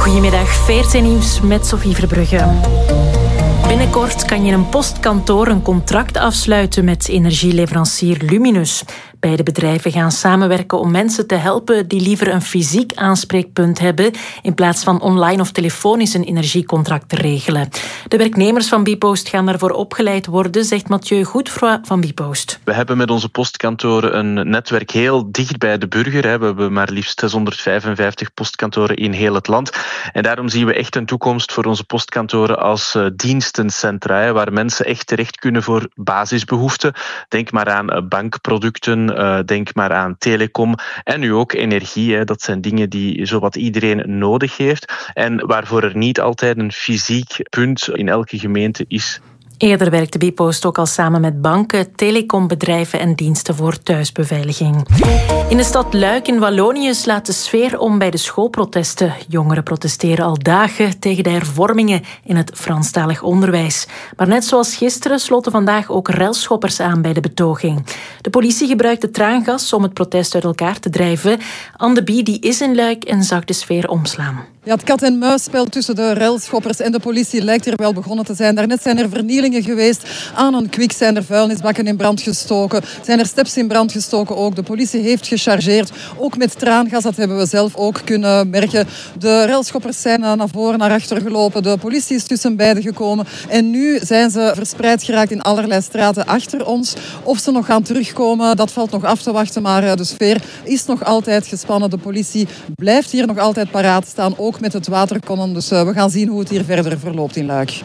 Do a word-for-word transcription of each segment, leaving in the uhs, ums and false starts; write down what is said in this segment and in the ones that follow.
Goedemiddag, veertien nieuws met Sophie Verbrugge. Binnenkort kan je in een postkantoor een contract afsluiten met energieleverancier Luminus. Beide bedrijven gaan samenwerken om mensen te helpen die liever een fysiek aanspreekpunt hebben in plaats van online of telefonisch een energiecontract te regelen. De werknemers van Bpost gaan daarvoor opgeleid worden, zegt Mathieu Goedfroy van Bpost. We hebben met onze postkantoren een netwerk heel dicht bij de burger. We hebben maar liefst zeshonderdvijfenvijftig postkantoren in heel het land. En daarom zien we echt een toekomst voor onze postkantoren als dienstencentra, waar mensen echt terecht kunnen voor basisbehoeften. Denk maar aan bankproducten, denk maar aan telecom en nu ook energie. Dat zijn dingen die zowat iedereen nodig heeft en waarvoor er niet altijd een fysiek punt in elke gemeente is. Eerder werkte Bpost ook al samen met banken, telecombedrijven en diensten voor thuisbeveiliging. In de stad Luik in Wallonië slaat de sfeer om bij de schoolprotesten. Jongeren protesteren al dagen tegen de hervormingen in het Franstalig onderwijs. Maar net zoals gisteren sloten vandaag ook relschoppers aan bij de betoging. De politie gebruikte traangas om het protest uit elkaar te drijven. Anne de Bie die is in Luik en zag de sfeer omslaan. Ja, het kat-en-muisspel tussen de relschoppers en de politie lijkt er wel begonnen te zijn. Daarnet zijn er vernielingen geweest. Aan een kwik zijn er vuilnisbakken in brand gestoken. Zijn er steps in brand gestoken ook. De politie heeft gechargeerd. Ook met traangas, dat hebben we zelf ook kunnen merken. De relschoppers zijn naar voren, naar achter gelopen. De politie is tussen beiden gekomen. En nu zijn ze verspreid geraakt in allerlei straten achter ons. Of ze nog gaan terugkomen, dat valt nog af te wachten. Maar de sfeer is nog altijd gespannen. De politie blijft hier nog altijd paraat staan. Ook met het waterkonnen. Dus uh, we gaan zien hoe het hier verder verloopt in Luik.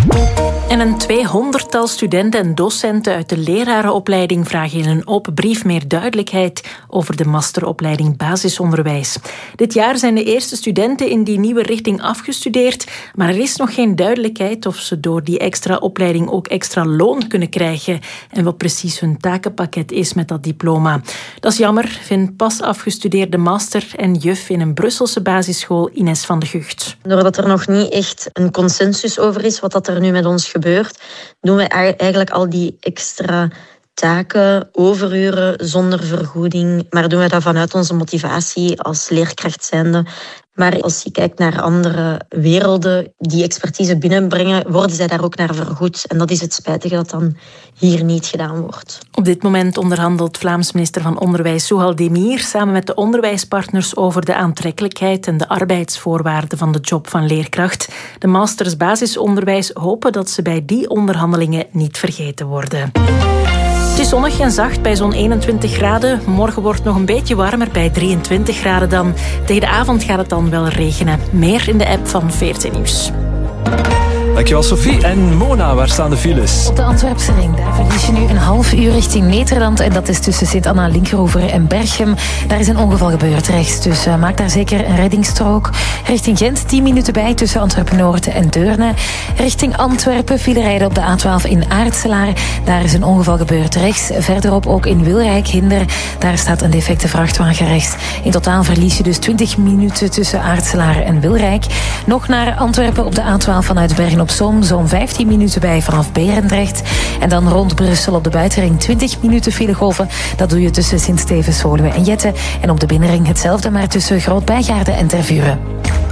En een tweehonderdtal studenten en docenten uit de lerarenopleiding vragen in een open brief meer duidelijkheid over de masteropleiding basisonderwijs. Dit jaar zijn de eerste studenten in die nieuwe richting afgestudeerd, maar er is nog geen duidelijkheid of ze door die extra opleiding ook extra loon kunnen krijgen en wat precies hun takenpakket is met dat diploma. Dat is jammer, vindt pas afgestudeerde master en juf in een Brusselse basisschool Ines van de Gucht. Doordat er nog niet echt een consensus over is wat dat er nu met ons gebeurt, doen we eigenlijk al die extra taken, overuren zonder vergoeding, maar doen we dat vanuit onze motivatie als leerkracht zijnde. Maar als je kijkt naar andere werelden die expertise binnenbrengen, worden zij daar ook naar vergoed. En dat is het spijtige dat dan hier niet gedaan wordt. Op dit moment onderhandelt Vlaams minister van Onderwijs Souhal Demir samen met de onderwijspartners over de aantrekkelijkheid en de arbeidsvoorwaarden van de job van leerkracht. De masters basisonderwijs hopen dat ze bij die onderhandelingen niet vergeten worden. Het is zonnig en zacht bij zo'n eenentwintig graden. Morgen wordt het nog een beetje warmer bij drieëntwintig graden dan. Tegen de avond gaat het dan wel regenen. Meer in de app van veertien Nieuws. Dankjewel Sophie. En Mona, waar staan de files? Op de Antwerpse ring, daar verlies je nu een half uur richting Nederland. En dat is tussen Sint-Anna, Linkeroever en Berchem. Daar is een ongeval gebeurd rechts, dus uh, maak daar zeker een reddingsstrook. Richting Gent, tien minuten bij tussen Antwerpen-Noord en Deurne. Richting Antwerpen, file rijden op de A twaalf in Aartselaar. Daar is een ongeval gebeurd rechts. Verderop ook in Wilrijk, Hinder. Daar staat een defecte vrachtwagen rechts. In totaal verlies je dus twintig minuten tussen Aartselaar en Wilrijk. Nog naar Antwerpen op de A twaalf vanuit Bergen op Zoom, zo'n vijftien minuten bij vanaf Berendrecht. En dan rond Brussel op de buitenring twintig minuten filegolven. Dat doe je tussen Sint-Stevens, Woluwe en Jette. En op de binnenring hetzelfde, maar tussen Groot-Bijgaarden en Tervuren.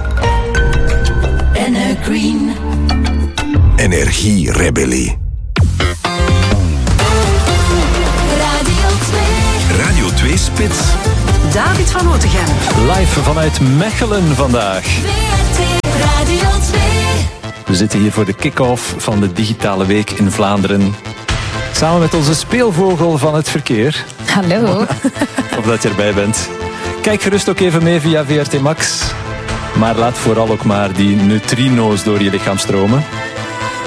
Green. Energierebellie. Radio twee. Radio twee Spits. David van Otegem. Live vanuit Mechelen vandaag. V R T Radio twee. We zitten hier voor de kick-off van de digitale week in Vlaanderen. Samen met onze speelvogel van het verkeer. Hallo. Of dat je erbij bent. Kijk gerust ook even mee via V R T Max. Maar laat vooral ook maar die neutrino's door je lichaam stromen.